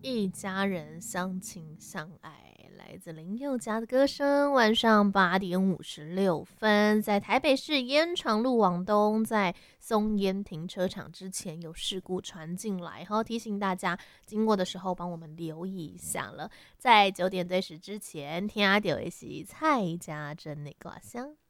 一家人相亲相爱，来自林宥嘉的歌声。晚上8:56，在台北市燕长路往东，在松烟停车场之前有事故传进来，好提醒大家经过的时候帮我们留意一下了。在9点对时之前，听到的是蔡家珍的歌声。